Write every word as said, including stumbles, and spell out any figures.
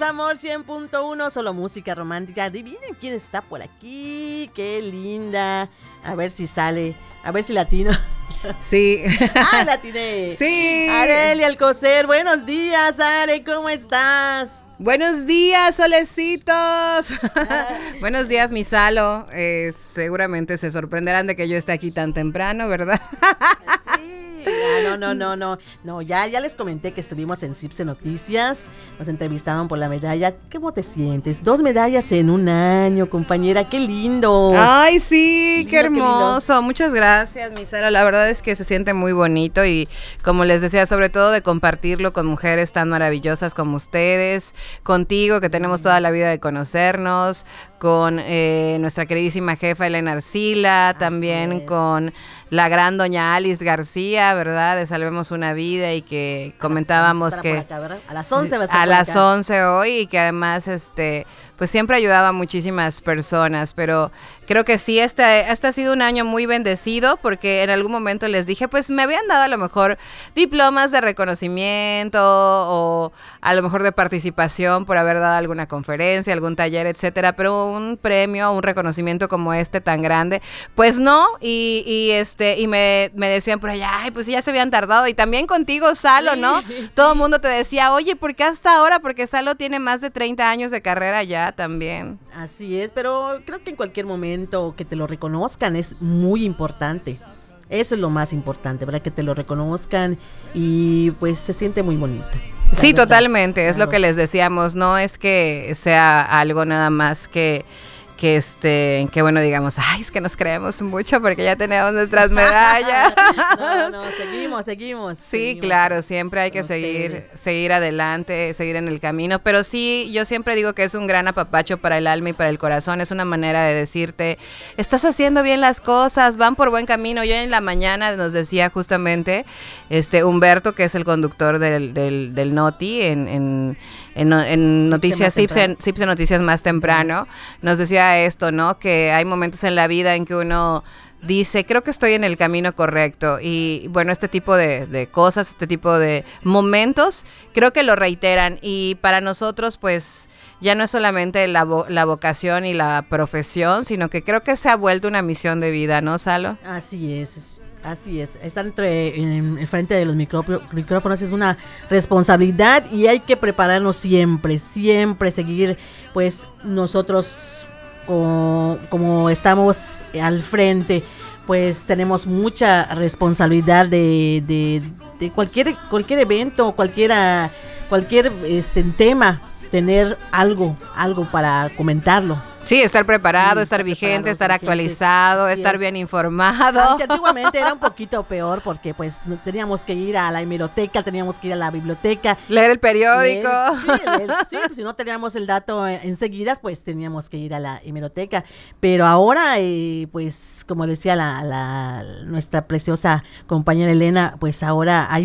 días, amor cien punto uno, solo música romántica. Adivinen quién está por aquí. Qué linda. A ver si sale, a ver si latino. Sí. Ah, latiné. Sí. Arelia Alcocer, buenos días, Are, ¿cómo estás? Buenos días, solecitos. Buenos días, mi Salo. Eh, seguramente se sorprenderán de que yo esté aquí tan temprano, ¿verdad? Sí. Ah, no, no, no, no, no, ya, ya les comenté que estuvimos en Cipse Noticias, nos entrevistaron por la medalla. ¿Cómo te sientes? Dos medallas en un año, compañera, qué lindo. Ay, sí, Qué qué lindo, qué hermoso. Lindo. Muchas gracias, mi Salo. La verdad es que se siente muy bonito y, como les decía, sobre todo de compartirlo con mujeres tan maravillosas como ustedes, contigo, que tenemos toda la vida de conocernos, con eh, nuestra queridísima jefa Elena Arcila, también con la gran doña Alice García, ¿verdad? De Salvemos una Vida, y que comentábamos que acá, a las once va a estar a por las acá. once hoy, y que además este pues siempre ayudaba a muchísimas personas, pero creo que sí, este, este ha sido un año muy bendecido, porque en algún momento les dije, pues me habían dado a lo mejor diplomas de reconocimiento o a lo mejor de participación por haber dado alguna conferencia, algún taller, etcétera, pero un premio, un reconocimiento como este tan grande, pues no, y, y este y me, me decían por allá, ay, pues ya se habían tardado, y también contigo, Salo, ¿no? Sí, sí. Todo el mundo te decía, oye, ¿por qué hasta ahora? Porque Salo tiene más de treinta años de carrera ya también. Así es, pero creo que en cualquier momento que te lo reconozcan es muy importante. Eso es lo más importante, ¿verdad? Que te lo reconozcan y pues se siente muy bonito. Sí, verdad. Totalmente, es claro. Lo que les decíamos, no es que sea algo nada más que... que este, que bueno, digamos, ay, es que nos creemos mucho porque ya tenemos nuestras medallas. No, no, seguimos, seguimos. Sí, seguimos, claro, siempre hay que seguir, ustedes. seguir adelante, seguir en el camino, pero sí, yo siempre digo que es un gran apapacho para el alma y para el corazón, es una manera de decirte, estás haciendo bien las cosas, van por buen camino. Yo en la mañana nos decía justamente, este, Humberto, que es el conductor del, del, del Noti, en, en En, en Noticias Cipse, Cipse Noticias más temprano, nos decía esto, ¿no? Que hay momentos en la vida en que uno dice, creo que estoy en el camino correcto, y bueno, este tipo de, de cosas, este tipo de momentos, creo que lo reiteran, y para nosotros, pues, ya no es solamente la, vo- la vocación y la profesión, sino que creo que se ha vuelto una misión de vida, ¿no, Salo? Así es. Así es, estar entre, en, en frente de los micro, micrófonos es una responsabilidad y hay que prepararnos siempre, siempre seguir, pues nosotros como, como estamos al frente, pues tenemos mucha responsabilidad de, de, de cualquier, cualquier evento, cualquiera, cualquier este, tema, tener algo, algo para comentarlo. Sí, estar preparado, sí, estar, estar vigente, preparado, estar vigente, actualizado, estar es. bien informado. Aunque antiguamente era un poquito peor porque pues teníamos que ir a la hemeroteca, teníamos que ir a la biblioteca. Leer el periódico. Leer, sí, leer, sí, pues, si no teníamos el dato enseguida, pues teníamos que ir a la hemeroteca. Pero ahora, eh, pues como decía la, la nuestra preciosa compañera Elena, pues ahora hay